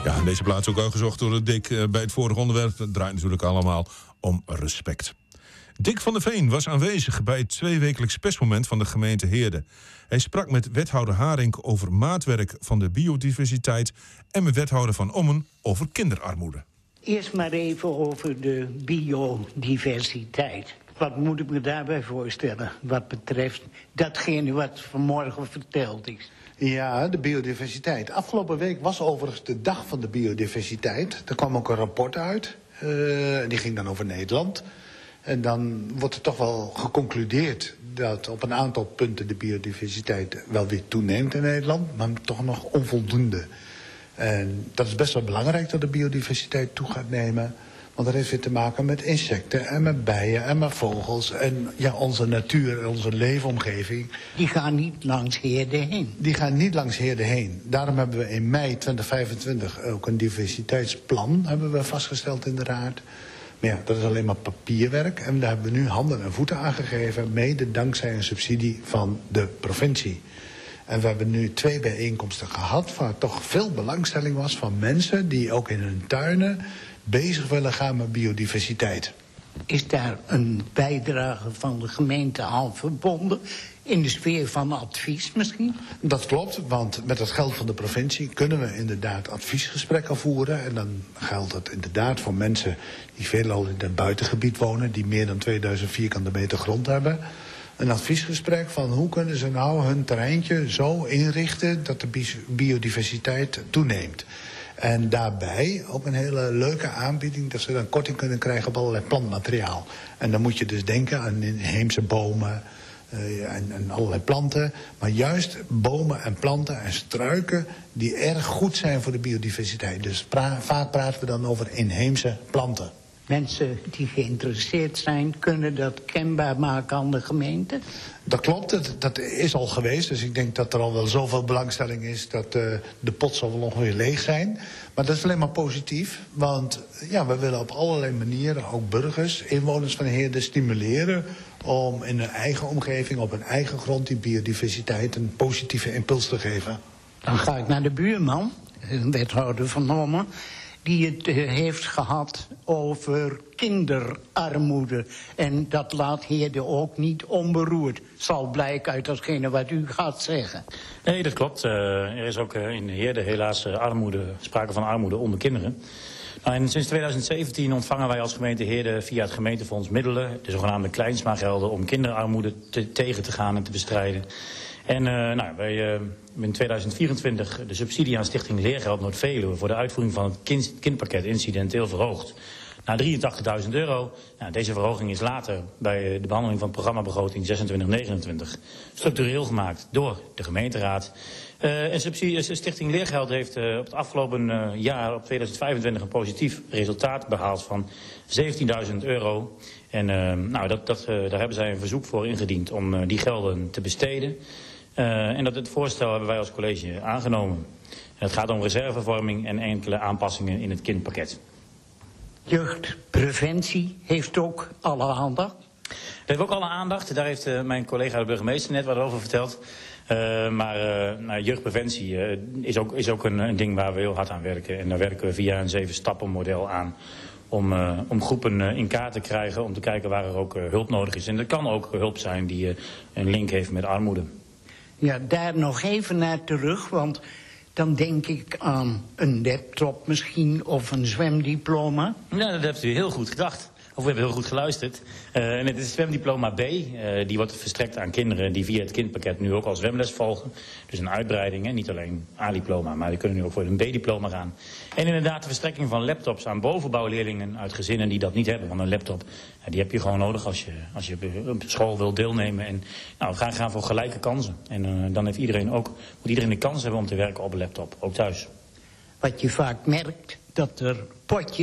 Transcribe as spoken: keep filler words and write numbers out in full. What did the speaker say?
Ja, deze plaats ook al gezocht door Dick uh, bij het vorige onderwerp. Het draait natuurlijk allemaal om respect. Dick van der Veen was aanwezig bij het tweewekelijks persmoment van de gemeente Heerde. Hij sprak met wethouder Haring over maatwerk van de biodiversiteit en met wethouder Van Ommen over kinderarmoede. Eerst maar even over de biodiversiteit. Wat moet ik me daarbij voorstellen wat betreft datgene wat vanmorgen verteld is? Ja, de biodiversiteit. Afgelopen week was overigens de dag van de biodiversiteit. Er kwam ook een rapport uit. Uh, die ging dan over Nederland. En dan wordt er toch wel geconcludeerd dat op een aantal punten de biodiversiteit wel weer toeneemt in Nederland, maar toch nog onvoldoende. En dat is best wel belangrijk dat de biodiversiteit toe gaat nemen. Want dat heeft weer te maken met insecten en met bijen en met vogels. En ja, onze natuur en onze leefomgeving. Die gaan niet langs Heerde heen. Die gaan niet langs Heerde heen. Daarom hebben we in mei tweeduizend vijfentwintig ook een diversiteitsplan hebben we vastgesteld in de Raad. Maar ja, dat is alleen maar papierwerk. En daar hebben we nu handen en voeten aan gegeven, mede dankzij een subsidie van de provincie. En we hebben nu twee bijeenkomsten gehad waar toch veel belangstelling was van mensen die ook in hun tuinen bezig willen gaan met biodiversiteit. Is daar een bijdrage van de gemeente aan verbonden? In de sfeer van advies misschien? Dat klopt, want met het geld van de provincie kunnen we inderdaad adviesgesprekken voeren. En dan geldt het inderdaad voor mensen die veelal in het buitengebied wonen, die meer dan tweeduizend vierkante meter grond hebben. Een adviesgesprek van hoe kunnen ze nou hun terreintje zo inrichten dat de biodiversiteit toeneemt. En daarbij ook een hele leuke aanbieding dat ze dan korting kunnen krijgen op allerlei plantmateriaal. En dan moet je dus denken aan inheemse bomen uh, en, en allerlei planten. Maar juist bomen en planten en struiken die erg goed zijn voor de biodiversiteit. Dus pra- vaak praten we dan over inheemse planten. Mensen die geïnteresseerd zijn, kunnen dat kenbaar maken aan de gemeente? Dat klopt, dat, dat is al geweest. Dus ik denk dat er al wel zoveel belangstelling is dat uh, de pot zal wel ongeveer leeg zijn. Maar dat is alleen maar positief. Want ja, we willen op allerlei manieren ook burgers, inwoners van Heerde stimuleren om in hun eigen omgeving, op hun eigen grond, die biodiversiteit een positieve impuls te geven. Dan ga ik naar de buurman, een wethouder Van Ommen, die het uh, heeft gehad over kinderarmoede. En dat laat Heerde ook niet onberoerd. Zal blijken uit datgene wat u gaat zeggen. Nee, dat klopt. Uh, er is ook uh, in Heerde helaas uh, armoede, sprake van armoede onder kinderen. Nou, en sinds tweeduizend zeventien ontvangen wij als gemeente Heerde via het gemeentefonds middelen, de zogenaamde Kleinsma-gelden, om kinderarmoede te, tegen te gaan en te bestrijden. En uh, nou, wij uh, in tweeduizend vierentwintig de subsidie aan Stichting Leergeld Noord-Veluwe voor de uitvoering van het kind, kindpakket incidenteel verhoogd naar drieëntachtigduizend euro. Nou, deze verhoging is later bij de behandeling van het programmabegroting zesentwintig negenentwintig structureel gemaakt door de gemeenteraad. Uh, en subsidie, Stichting Leergeld heeft uh, op het afgelopen uh, jaar, op tweeduizend vijfentwintig, een positief resultaat behaald van zeventienduizend euro. En uh, nou, dat, dat, uh, daar hebben zij een verzoek voor ingediend om uh, die gelden te besteden. Uh, en dat het voorstel hebben wij als college aangenomen. En het gaat om reservevorming en enkele aanpassingen in het kindpakket. Jeugdpreventie heeft ook alle aandacht? Dat heeft ook alle aandacht. Daar heeft uh, mijn collega de burgemeester net wat over verteld. Uh, maar uh, nou, jeugdpreventie uh, is ook, is ook een, een ding waar we heel hard aan werken. En daar werken we via een zeven stappen model aan. Om, uh, om groepen uh, in kaart te krijgen, om te kijken waar er ook uh, hulp nodig is. En dat kan ook hulp zijn die uh, een link heeft met armoede. Ja, daar nog even naar terug, want dan denk ik aan een laptop misschien of een zwemdiploma. Ja, dat hebt u heel goed gedacht. Of we hebben heel goed geluisterd. Uh, en het is zwemdiploma B. Uh, die wordt verstrekt aan kinderen die via het kindpakket nu ook al zwemles volgen. Dus een uitbreiding, hè? Niet alleen A-diploma, maar die kunnen nu ook voor een B-diploma gaan. En inderdaad de verstrekking van laptops aan bovenbouwleerlingen uit gezinnen die dat niet hebben. Want een laptop, ja, die heb je gewoon nodig als je, als je op school wil deelnemen. En nou, we gaan, gaan voor gelijke kansen. En uh, dan heeft iedereen ook, moet iedereen de kans hebben om te werken op een laptop, ook thuis. Wat je vaak merkt, dat er potjes